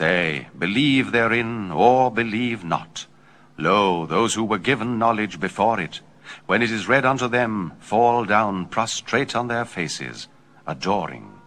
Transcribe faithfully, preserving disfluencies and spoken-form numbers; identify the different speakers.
Speaker 1: Say, believe therein, or believe not. Lo, those who were given knowledge before it, when it is read unto them, fall down prostrate on their faces, adoring.